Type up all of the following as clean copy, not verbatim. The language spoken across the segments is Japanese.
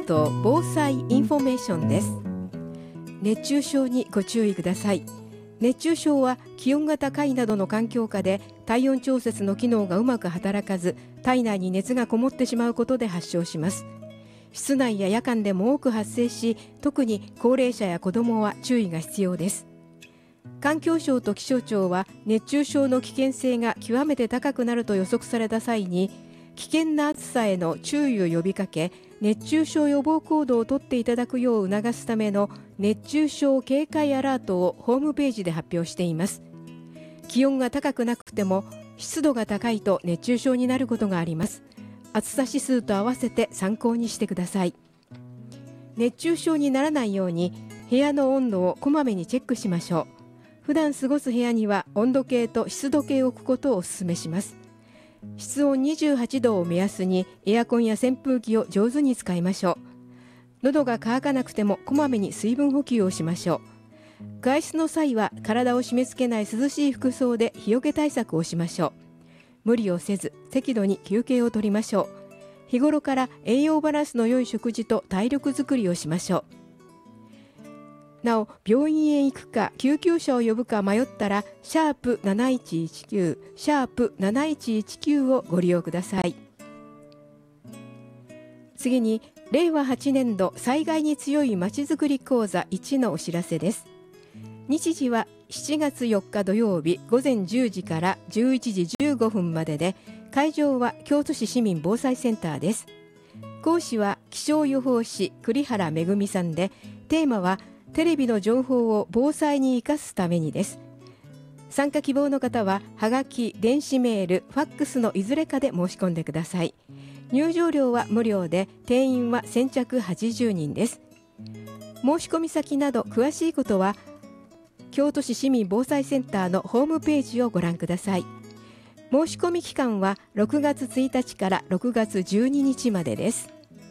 都防災インフォメーションです。熱中症にご注意ください。熱中症は気温が高いなどの環境下で体温調節の機能がうまく働かず、体内に熱がこもってしまうことで発症します。室内や夜間でも多く発生し、特に高齢者や子どもは注意が必要です。環境省と気象庁は熱中症の危険性が極めて高くなると予測された際に、危険な暑さへの注意を呼びかけ、熱中症予防行動をとっていただくよう促すための熱中症警戒アラートをホームページで発表しています。気温が高くなくても湿度が高いと熱中症になることがあります。暑さ指数と合わせて参考にしてください。熱中症にならないように部屋の温度をこまめにチェックしましょう。普段過ごす部屋には温度計と湿度計を置くことをお勧めします。室温28度を目安にエアコンや扇風機を上手に使いましょう。喉が渇かなくてもこまめに水分補給をしましょう。外出の際は体を締め付けない涼しい服装で日よけ対策をしましょう。無理をせず適度に休憩をとりましょう。日頃から栄養バランスの良い食事と体力づくりをしましょう。なお、病院へ行くか救急車を呼ぶか迷ったら#7119 #7119 をご利用ください。次に令和8年度災害に強いまちづくり講座1のお知らせです。日時は7月4日土曜日午前10時から11時15分までで、会場は京都市市民防災センターです。講師は気象予報士栗原恵さんで、テーマはテレビの情報を防災に生かすためにです。参加希望の方ははがき、電子メール、ファックスのいずれかで申し込んでください。入場料は無料で、定員は先着80人です。申し込み先など詳しいことは京都市市民防災センターのホームページをご覧ください。申し込み期間は6月1日から6月12日までです。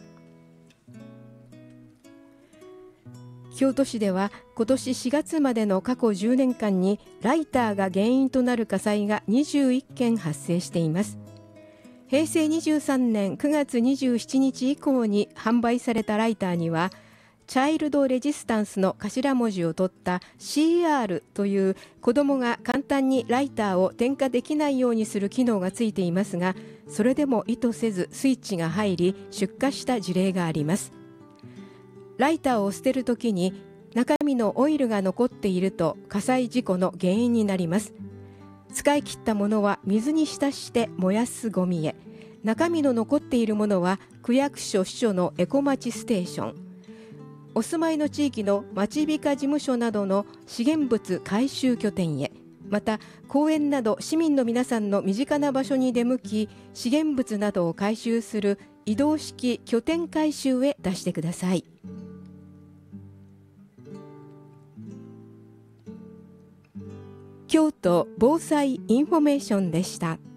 京都市では今年4月までの過去10年間にライターが原因となる火災が21件発生しています。平成23年9月27日以降に販売されたライターには、チャイルドレジスタンスの頭文字を取った CR という子どもが簡単にライターを点火できないようにする機能がついていますが、それでも意図せずスイッチが入り出火した事例があります。ライターを捨てるときに中身のオイルが残っていると火災事故の原因になります。使い切ったものは水に浸して燃やすゴミへ、中身の残っているものは区役所支所のエコまちステーション、お住まいの地域の町美化事務所などの資源物回収拠点へ、また公園など市民の皆さんの身近な場所に出向き、資源物などを回収する移動式拠点回収へ出してください。京都防災インフォメーションでした。